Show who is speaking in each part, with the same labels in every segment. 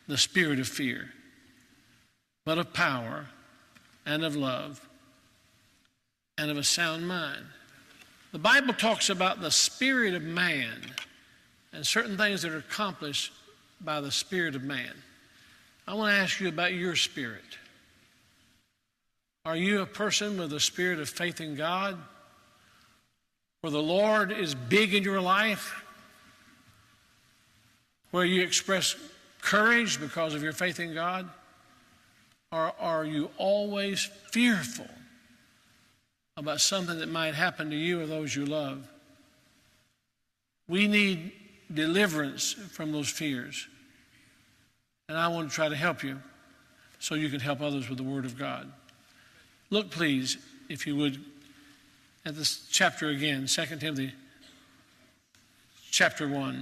Speaker 1: the spirit of fear, but of power and of love and of a sound mind. The Bible talks about the spirit of man and certain things that are accomplished by the spirit of man. I want to ask you about your spirit. Are you a person with a spirit of faith in God, where the Lord is big in your life, where you express courage because of your faith in God? Or are you always fearful about something that might happen to you or those you love? We need deliverance from those fears. And I want to try to help you so you can help others with the Word of God. Look, please, if you would, at this chapter again, 2 Timothy chapter 1,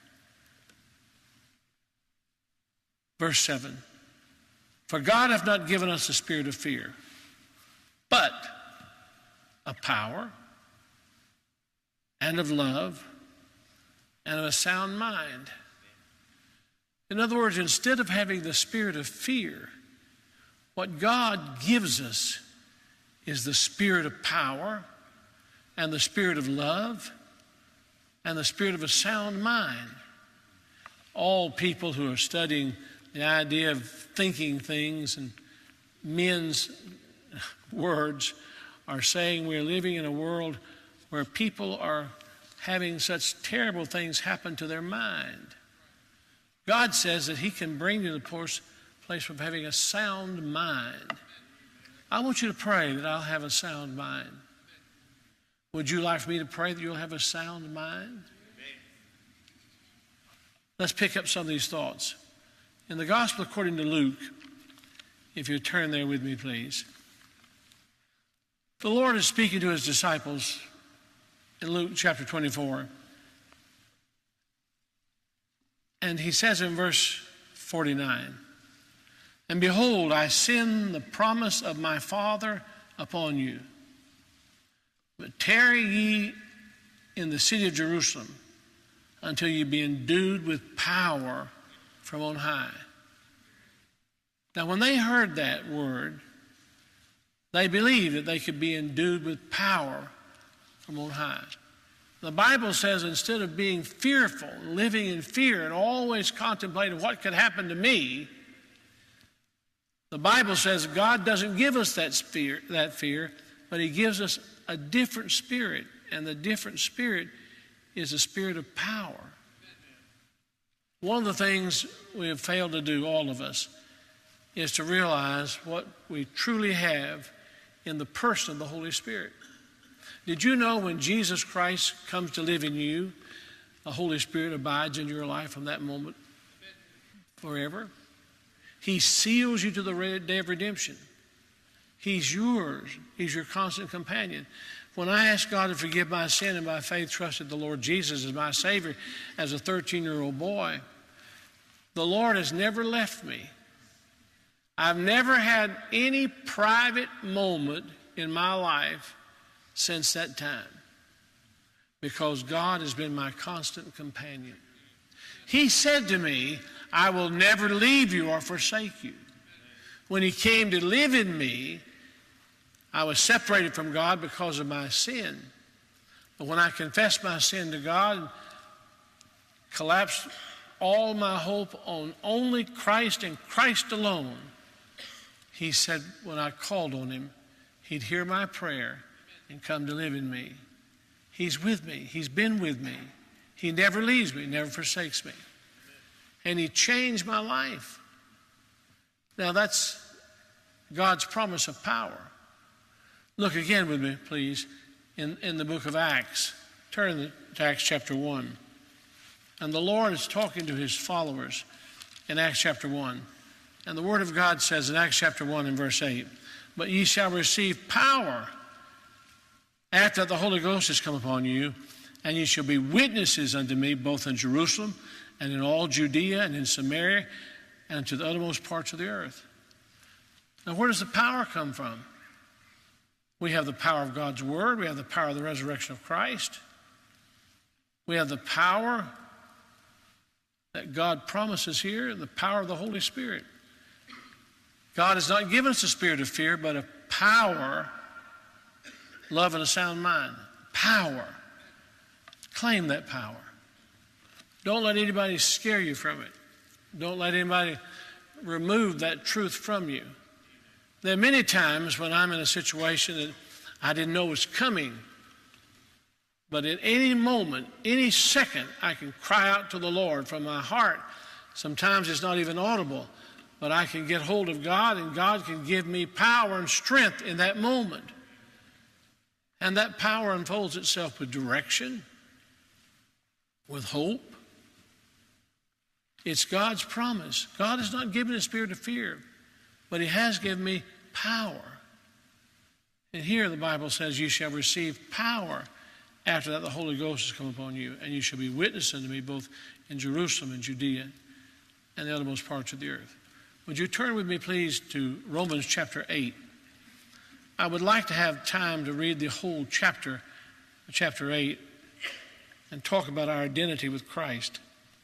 Speaker 1: verse 7. For God hath not given us a spirit of fear, but of power and of love and of a sound mind. In other words, instead of having the spirit of fear, what God gives us is the spirit of power and the spirit of love and the spirit of a sound mind. All people who are studying the idea of thinking things and men's words are saying we're living in a world where people are having such terrible things happen to their mind. God says that he can bring you to the place of having a sound mind. I want you to pray that I'll have a sound mind. Would you like for me to pray that you'll have a sound mind? Let's pick up some of these thoughts. In the Gospel according to Luke, if you turn there with me, please. The Lord is speaking to his disciples in Luke chapter 24. And he says in verse 49, and behold, I send the promise of my Father upon you. But tarry ye in the city of Jerusalem until you be endued with power from on high. Now, when they heard that word, they believed that they could be endued with power from on high. The Bible says instead of being fearful, living in fear, and always contemplating what could happen to me, the Bible says God doesn't give us that fear, but he gives us a different spirit, and the different spirit is a spirit of power. One of the things we have failed to do, all of us, is to realize what we truly have in the person of the Holy Spirit. Did you know when Jesus Christ comes to live in you, the Holy Spirit abides in your life from that moment forever? He seals you to the day of redemption. He's yours. He's your constant companion. When I asked God to forgive my sin and by faith trusted the Lord Jesus as my Savior as a 13-year-old boy, the Lord has never left me. I've never had any private moment in my life since that time, because God has been my constant companion. He said to me, I will never leave you or forsake you. When he came to live in me, I was separated from God because of my sin. But when I confessed my sin to God, collapsed all my hope on only Christ and Christ alone, he said when I called on him, he'd hear my prayer and come to live in me. He's with me. He's been with me. He never leaves me, never forsakes me. And he changed my life. Now that's God's promise of power. Look again with me, please, in the book of Acts. Turn to Acts chapter 1. And the Lord is talking to his followers in Acts chapter 1. And the Word of God says in Acts chapter 1 and verse 8, but ye shall receive power after that the Holy Ghost has come upon you, and ye shall be witnesses unto me both in Jerusalem and in all Judea and in Samaria and to the uttermost parts of the earth. Now, where does the power come from? We have the power of God's Word. We have the power of the resurrection of Christ. We have the power that God promises here in the power of the Holy Spirit. God has not given us a spirit of fear, but of power, love, and a sound mind. Power. Claim that power. Don't let anybody scare you from it. Don't let anybody remove that truth from you. There are many times when I'm in a situation that I didn't know was coming, but at any moment, any second, I can cry out to the Lord from my heart. Sometimes it's not even audible, but I can get hold of God, and God can give me power and strength in that moment. And that power unfolds itself with direction, with hope. It's God's promise. God has not given a spirit of fear, but He has given me power. And here the Bible says, you shall receive power. After that, the Holy Ghost has come upon you, and you shall be witnesses unto me both in Jerusalem and Judea and the uttermost parts of the earth. Would you turn with me, please, to Romans chapter 8? I would like to have time to read the whole chapter 8, and talk about our identity with Christ.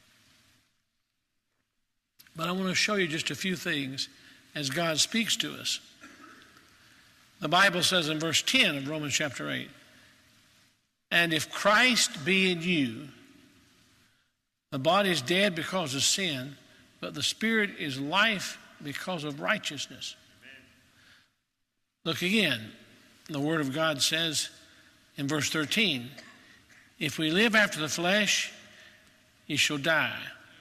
Speaker 1: But I want to show you just a few things as God speaks to us. The Bible says in verse 10 of Romans chapter 8, and if Christ be in you, the body is dead because of sin, but the spirit is life because of righteousness. Amen. Look again. The Word of God says in verse 13, if we live after the flesh, ye shall die.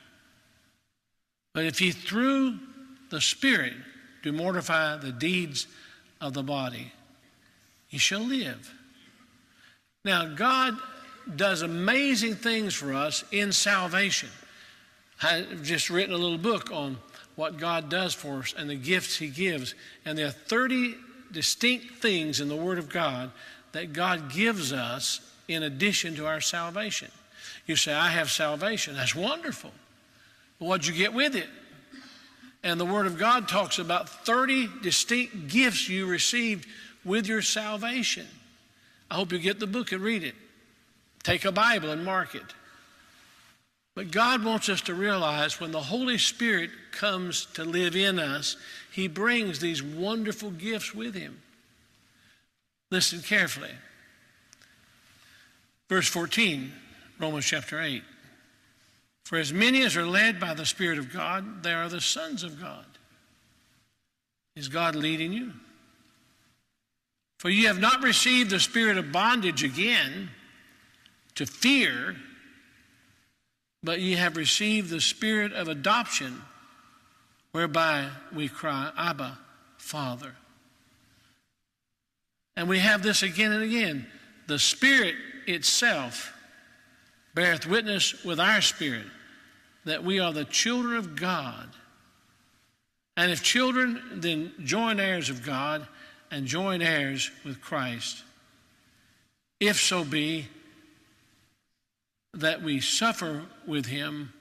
Speaker 1: But if ye through the Spirit do mortify the deeds of the body, ye shall live. Now, God does amazing things for us in salvation. I've just written a little book on what God does for us and the gifts He gives. And there are 30 distinct things in the Word of God that God gives us in addition to our salvation. You say, I have salvation. That's wonderful. But what'd you get with it? And the Word of God talks about 30 distinct gifts you received with your salvation. I hope you get the book and read it. Take a Bible and mark it. But God wants us to realize when the Holy Spirit comes to live in us, He brings these wonderful gifts with Him. Listen carefully. Verse 14, Romans chapter 8. For as many as are led by the Spirit of God, they are the sons of God. Is God leading you? For you have not received the spirit of bondage again to fear, but ye have received the spirit of adoption, whereby we cry, Abba, Father. And we have this again and again. The Spirit itself beareth witness with our spirit that we are the children of God. And if children, then joint heirs of God and joint heirs with Christ. If so be that we suffer with Him,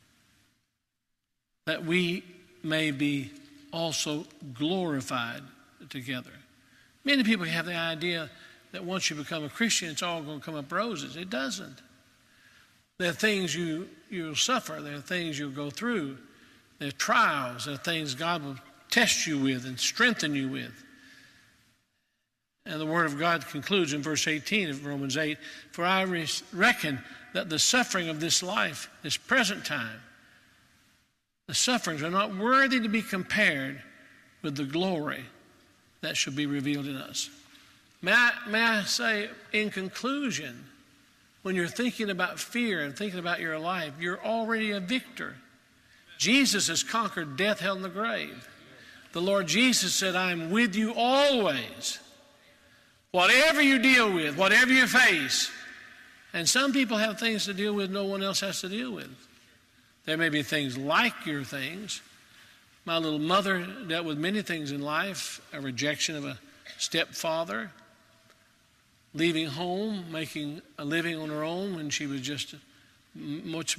Speaker 1: that we may be also glorified together. Many people have the idea that once you become a Christian, it's all going to come up roses. It doesn't. There are things you'll suffer. There are things you'll go through. There are trials. There are things God will test you with and strengthen you with. And the Word of God concludes in verse 18 of Romans 8, for I reckon that the suffering of this life, this present time, the sufferings are not worthy to be compared with the glory that shall be revealed in us. May I say, in conclusion, when you're thinking about fear and thinking about your life, you're already a victor. Jesus has conquered death, hell, and the grave. The Lord Jesus said, I am with you always. Whatever you deal with, whatever you face. And some people have things to deal with no one else has to deal with. There may be things like your things. My little mother dealt with many things in life, a rejection of a stepfather, leaving home, making a living on her own when she was just not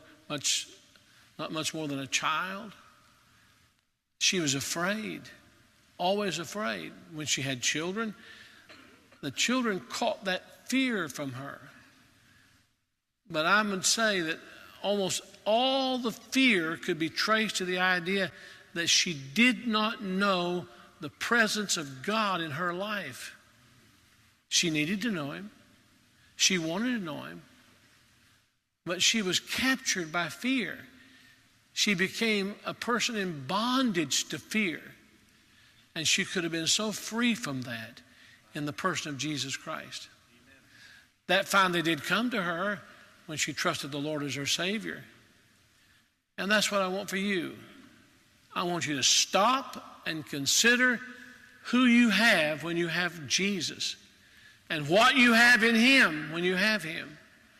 Speaker 1: much more than a child. She was afraid, always afraid. When she had children, the children caught that fear from her. But I would say that almost all the fear could be traced to the idea that she did not know the presence of God in her life. She needed to know him. She wanted to know him. But she was captured by fear. She became a person in bondage to fear. And she could have been so free from that in the person of Jesus Christ. That finally did come to her when she trusted the Lord as her Savior. And that's what I want for you. I want you to stop and consider who you have when you have Jesus and what you have in him when you have him.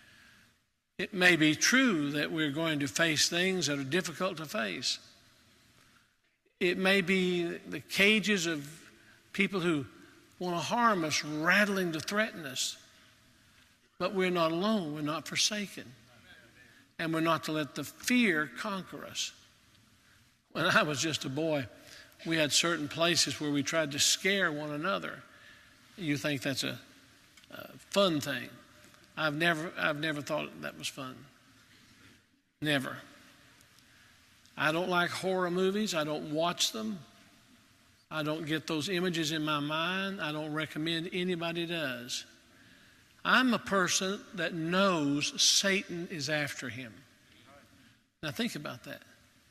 Speaker 1: It may be true that we're going to face things that are difficult to face. It may be the cages of people who want to harm us, rattling to threaten us. But we're not alone. We're not forsaken. And we're not to let the fear conquer us. When I was just a boy, we had certain places where we tried to scare one another. You think that's a fun thing. I've never thought that was fun. Never. I don't like horror movies. I don't watch them. I don't get those images in my mind. I don't recommend anybody does. I'm a person that knows Satan is after him. Now think about that.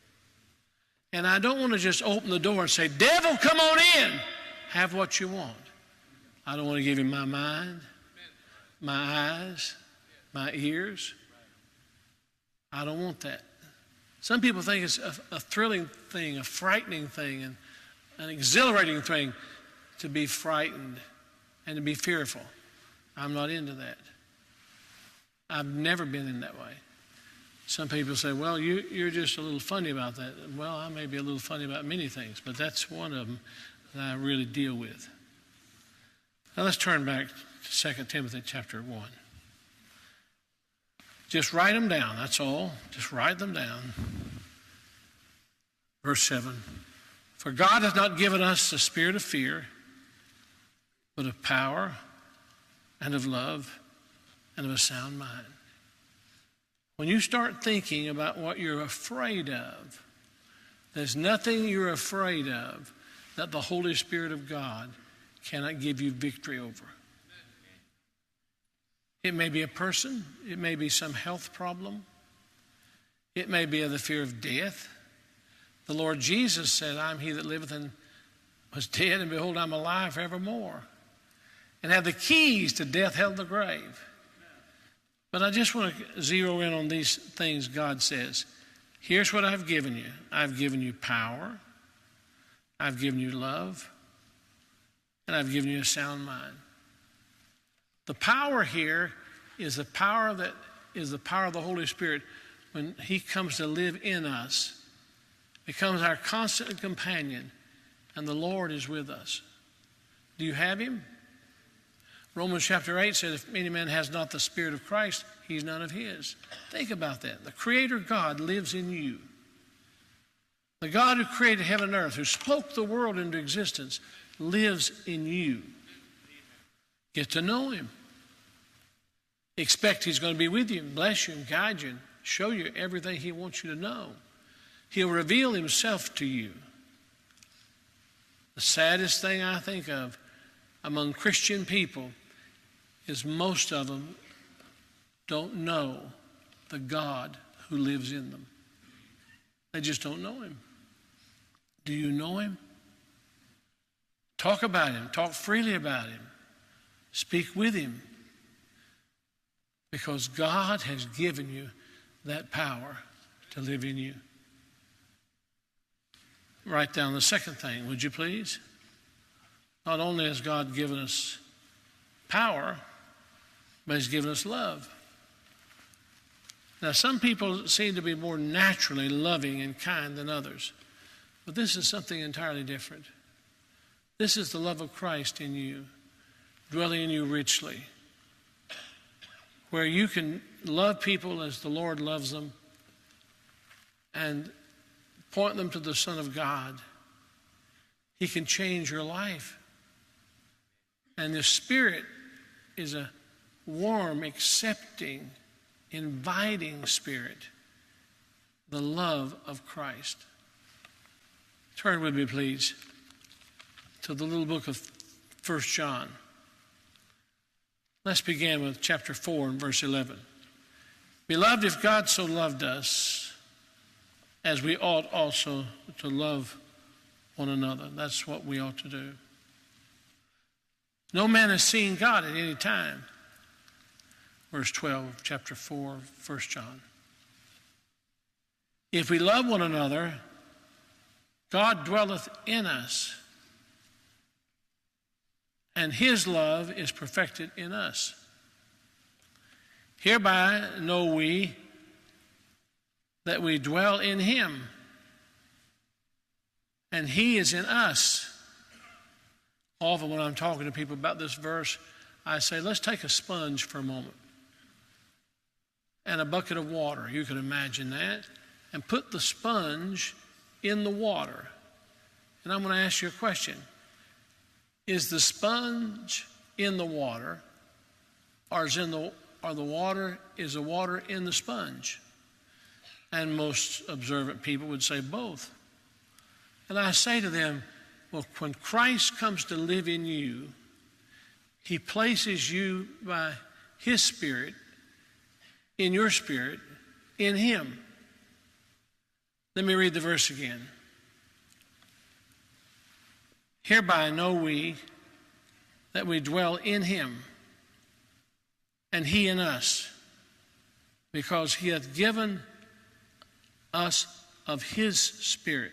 Speaker 1: And I don't want to just open the door and say, devil, come on in. Have what you want. I don't want to give him my mind, my eyes, my ears. I don't want that. Some people think it's a thrilling thing, a frightening thing, and an exhilarating thing to be frightened and to be fearful. I'm not into that. I've never been in that way. Some people say, well, you're just a little funny about that. Well, I may be a little funny about many things, but that's one of them that I really deal with. Now let's turn back to 2 Timothy chapter 1. Just write them down, that's all. Just write them down. Verse 7. For God hath not given us the spirit of fear, but of power and of love and of a sound mind. When you start thinking about what you're afraid of, there's nothing you're afraid of that the Holy Spirit of God cannot give you victory over. It may be a person. It may be some health problem. It may be the fear of death. The Lord Jesus said, I'm he that liveth and was dead, and behold, I'm alive forevermore, and have the keys to death, hell, and the grave. But I just want to zero in on these things God says. Here's what I've given you. I've given you power. I've given you love. And I've given you a sound mind. The power here is the power that is the power of the Holy Spirit when he comes to live in us, becomes our constant companion, and the Lord is with us. Do you have him? Romans chapter 8 says, if any man has not the Spirit of Christ, he's none of his. Think about that. The Creator God lives in you. The God who created heaven and earth, who spoke the world into existence, lives in you. Get to know him. Expect he's going to be with you and bless you and guide you and show you everything he wants you to know. He'll reveal himself to you. The saddest thing I think of among Christian people is most of them don't know the God who lives in them. They just don't know him. Do you know him? Talk about him. Talk freely about him. Speak with him. Because God has given you that power to live in you. Write down the second thing, would you please? Not only has God given us power, but he's given us love. Now, some people seem to be more naturally loving and kind than others, but this is something entirely different. This is the love of Christ in you, dwelling in you richly, where you can love people as the Lord loves them and point them to the Son of God. He can change your life. And the Spirit is a warm, accepting, inviting Spirit. the love of Christ. Turn with me, please, to the little book of 1 John. Let's begin with chapter 4 and verse 11. Beloved, if God so loved us, as we ought also to love one another. That's what we ought to do. No man has seen God at any time. Verse 12, chapter 4, 1 John. If we love one another, God dwelleth in us, and his love is perfected in us. Hereby know we that we dwell in him, and he is in us. Often when I'm talking to people about this verse, I say, let's take a sponge for a moment and a bucket of water. You can imagine that. And put the sponge in the water. And I'm going to ask you a question. Is the sponge in the water, or is the water in the sponge? And most observant people would say both. And I say to them, well, when Christ comes to live in you, he places you by his Spirit, in your spirit, in him. Let me read the verse again. Hereby know we that we dwell in him, and he in us, because he hath given us of his Spirit.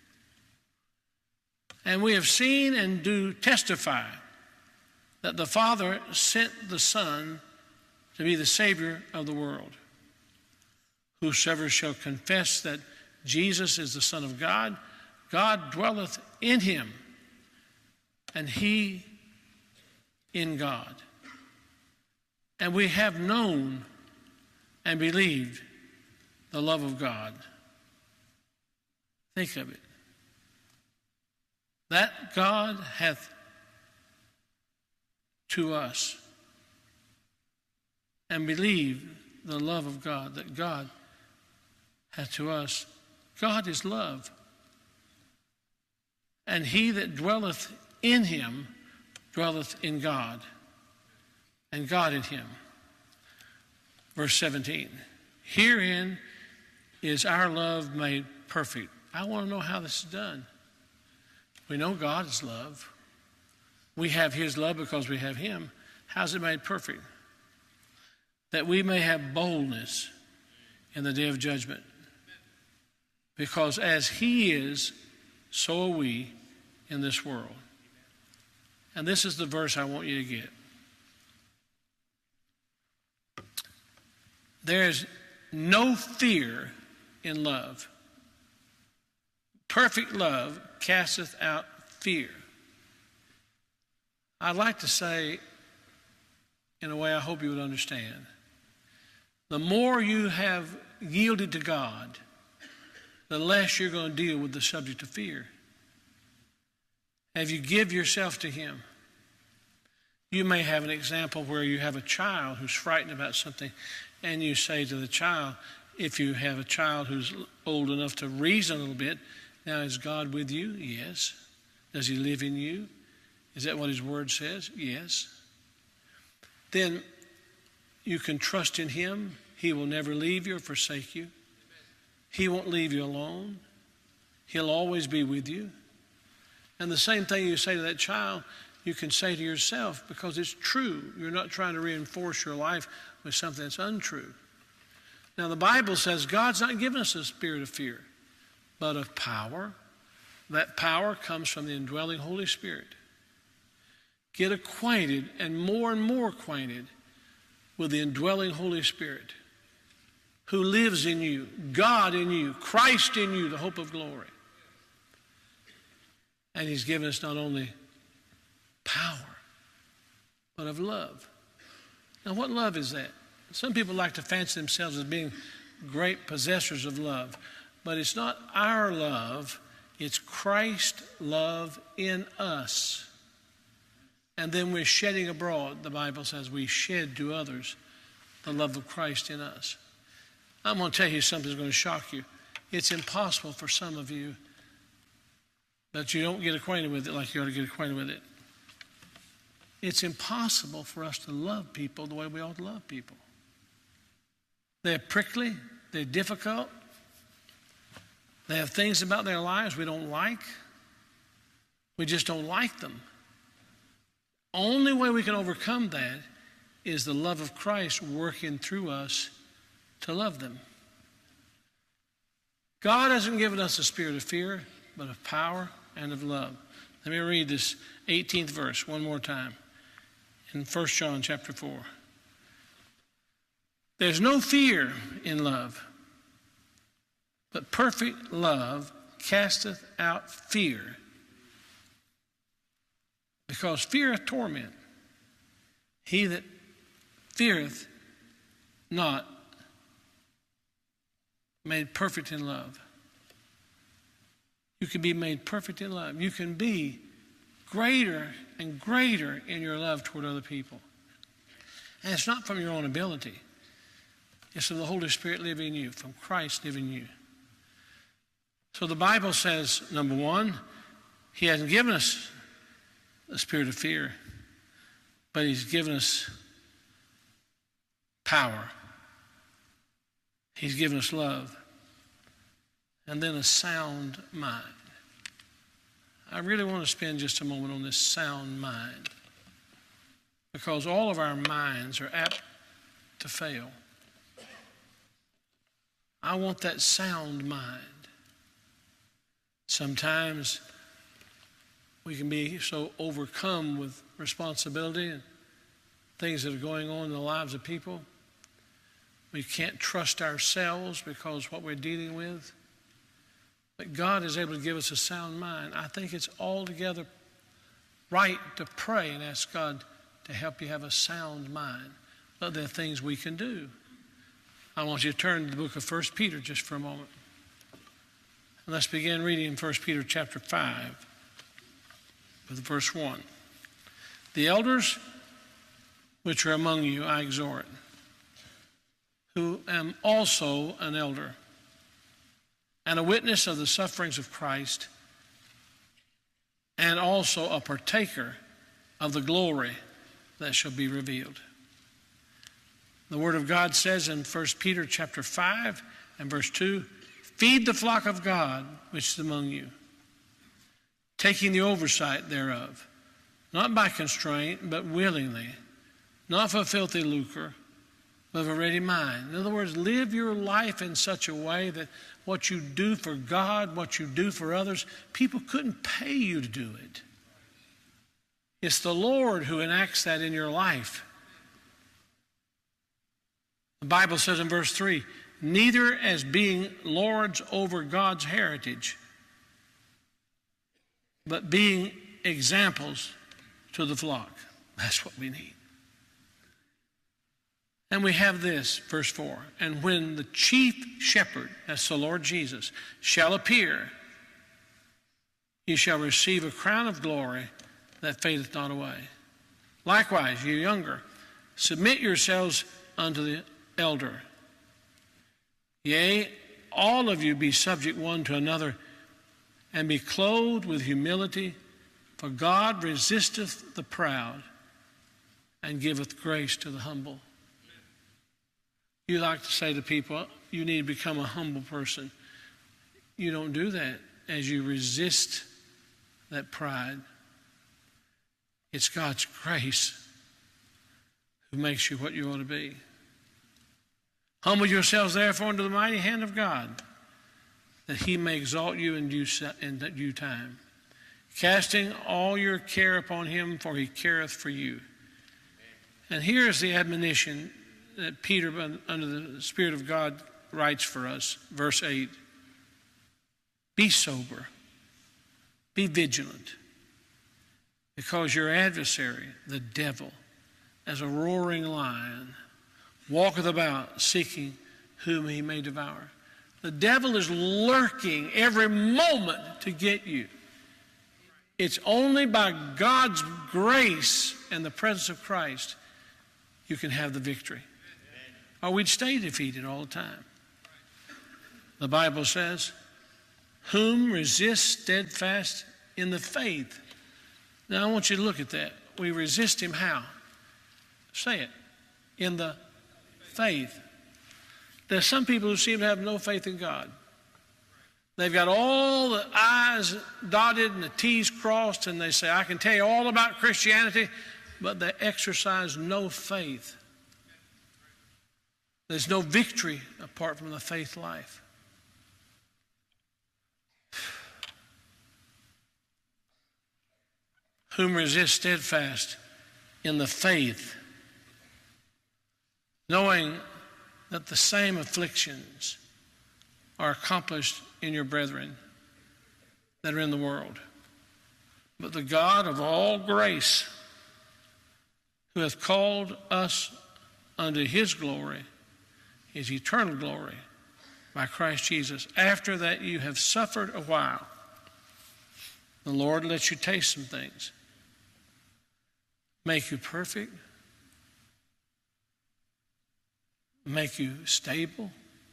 Speaker 1: And we have seen and do testify that the Father sent the Son to be the Savior of the world. Whosoever shall confess that Jesus is the Son of God, God dwelleth in him, and he in God. And we have known and believed the love of God. Think of it. That God hath to us, and believe the love of God that God hath to us. God is love. And he that dwelleth in him dwelleth in God, and God in him. Verse 17. Herein is our love made perfect. I want to know how this is done. We know God is love. We have his love because we have him. How's it made perfect? That we may have boldness in the day of judgment. Because as he is, so are we in this world. And this is the verse I want you to get. There is no fear in love. Perfect love casteth out fear. I'd like to say, in a way I hope you would understand, the more you have yielded to God, the less you're going to deal with the subject of fear. As you give yourself to him, you may have an example where you have a child who's frightened about something, and you say to the child, if you have a child who's old enough to reason a little bit, now is God with you? Yes. Does he live in you? Is that what his word says? Yes. Then you can trust in him. He will never leave you or forsake you. He won't leave you alone. He'll always be with you. And the same thing you say to that child, you can say to yourself, because it's true. You're not trying to reinforce your life with something that's untrue. Now, the Bible says God's not given us a spirit of fear, but of power. That power comes from the indwelling Holy Spirit. Get acquainted and more acquainted with the indwelling Holy Spirit who lives in you, God in you, Christ in you, the hope of glory. And he's given us not only power, but of love. Now, what love is that? Some people like to fancy themselves as being great possessors of love, but it's not our love, it's Christ's love in us. And then we're shedding abroad, the Bible says, we shed to others the love of Christ in us. I'm going to tell you something that's going to shock you. It's impossible for some of you that you don't get acquainted with it like you ought to get acquainted with it. It's impossible for us to love people the way we ought to love people. They're prickly. They're difficult. They have things about their lives we don't like. We just don't like them. Only way we can overcome that is the love of Christ working through us to love them. God hasn't given us a spirit of fear, but of power and of love. Let me read this 18th verse one more time in 1 John chapter 4. There's no fear in love, but perfect love casteth out fear, because fear hath torment. He that feareth not made perfect in love. You can be made perfect in love. You can be greater and greater in your love toward other people. And it's not from your own ability. It's from the Holy Spirit living in you, from Christ living in you. So the Bible says, number one, He hasn't given us a spirit of fear, but He's given us power. He's given us love. And then a sound mind. I really want to spend just a moment on this sound mind, because all of our minds are apt to fail. I want that sound mind. Sometimes we can be so overcome with responsibility and things that are going on in the lives of people. We can't trust ourselves because what we're dealing with. But God is able to give us a sound mind. I think it's altogether right to pray and ask God to help you have a sound mind. But there are things we can do. I want you to turn to the book of 1 Peter just for a moment. And let's begin reading in 1 Peter chapter 5 with verse 1. The elders which are among you I exhort, who am also an elder, and a witness of the sufferings of Christ, and also a partaker of the glory that shall be revealed. The Word of God says in 1 Peter chapter 5 and verse 2, feed the flock of God which is among you, taking the oversight thereof, not by constraint, but willingly, not for filthy lucre, but of a ready mind. In other words, live your life in such a way that what you do for God, what you do for others, people couldn't pay you to do it. It's the Lord who enacts that in your life. The Bible says in verse 3, neither as being lords over God's heritage, but being examples to the flock. That's what we need. And we have this, verse 4, and when the chief shepherd, that's the Lord Jesus, shall appear, ye shall receive a crown of glory that fadeth not away. Likewise, you younger, submit yourselves unto the elder. Yea, all of you be subject one to another, and be clothed with humility, for God resisteth the proud, and giveth grace to the humble. You like to say to people, you need to become a humble person. You don't do that as you resist that pride. It's God's grace who makes you what you ought to be. Humble yourselves therefore under the mighty hand of God, that He may exalt you in due time, casting all your care upon Him, for He careth for you. And here is the admonition that Peter, under the Spirit of God, writes for us. Verse 8, be sober, be vigilant, because your adversary, the devil, as a roaring lion, walketh about seeking whom he may devour. The devil is lurking every moment to get you. It's only by God's grace and the presence of Christ you can have the victory. Or we'd stay defeated all the time. The Bible says, whom resist steadfast in the faith. Now I want you to look at that. We resist him how? Say it. In the faith. There's some people who seem to have no faith in God. They've got all the I's dotted and the T's crossed, and they say, I can tell you all about Christianity, but they exercise no faith. There's no victory apart from the faith life. Whom resist steadfast in the faith, knowing that the same afflictions are accomplished in your brethren that are in the world. But the God of all grace, who hath called us unto his glory, his eternal glory, by Christ Jesus, after that you have suffered a while, the Lord lets you taste some things, make you perfect, make you stable,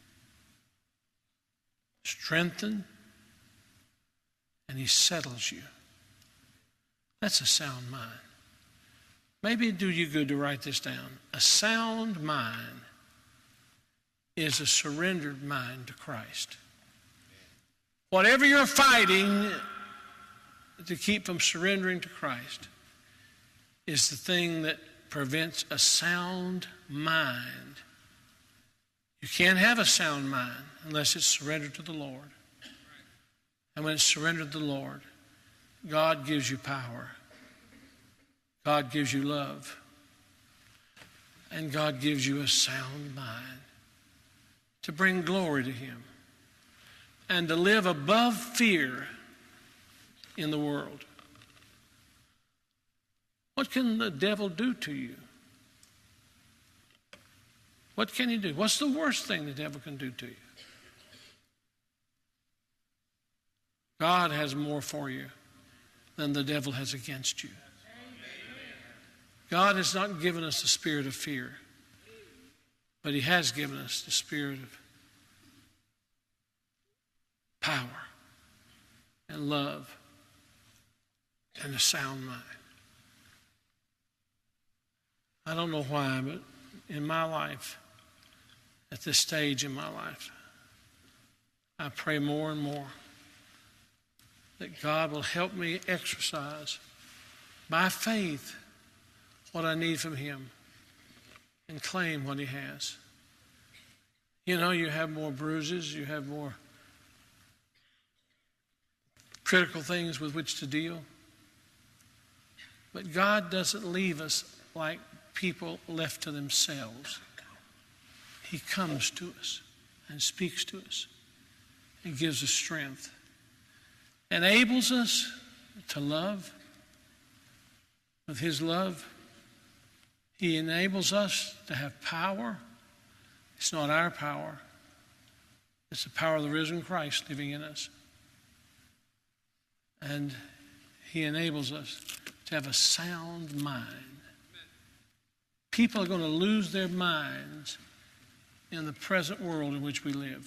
Speaker 1: strengthen, and he settles you. That's a sound mind. Maybe it'd do you good to write this down. A sound mind is a surrendered mind to Christ. Whatever you're fighting to keep from surrendering to Christ is the thing that prevents a sound mind. You can't have a sound mind unless it's surrendered to the Lord. And when it's surrendered to the Lord, God gives you power. God gives you love. And God gives you a sound mind to bring glory to him and to live above fear in the world. What can the devil do to you? What can he do? What's the worst thing the devil can do to you? God has more for you than the devil has against you. God has not given us the spirit of fear, but he has given us the spirit of power and love and a sound mind. I don't know why, but in my life, at this stage in my life, I pray more and more that God will help me exercise by faith what I need from him and claim what he has. You know, you have more bruises, you have more critical things with which to deal. But God doesn't leave us like people left to themselves. He comes to us and speaks to us and gives us strength, enables us to love with his love. He enables us to have power. It's not our power. It's the power of the risen Christ living in us. And he enables us to have a sound mind. People are going to lose their minds in the present world in which we live.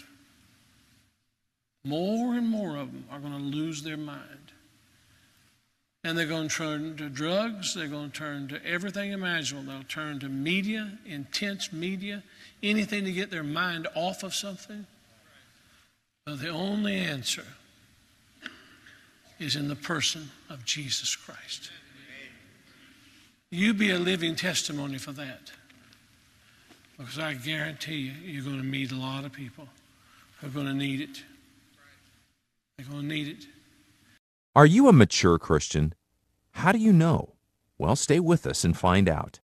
Speaker 1: More and more of them are going to lose their mind. And they're going to turn to drugs. They're going to turn to everything imaginable. They'll turn to media, intense media, anything to get their mind off of something. But the only answer is in the person of Jesus Christ. You be a living testimony for that. Because I guarantee you, you're going to meet a lot of people who are going to need it. They're going to need it.
Speaker 2: Are you a mature Christian? How do you know? Well, stay with us and find out.